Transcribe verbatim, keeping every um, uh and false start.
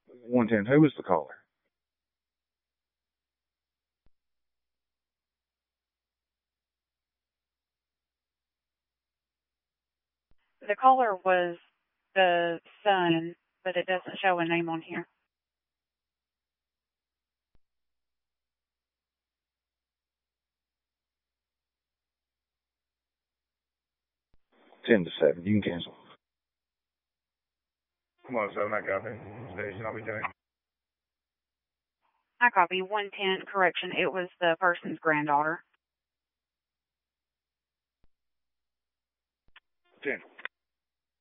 one ten, who was the caller? The caller was the son, but it doesn't show a name on here. ten to seven. You can cancel. Come on, seven, I got it. Station, I'll be doing. I copy. one ten, correction, it was the person's granddaughter. ten.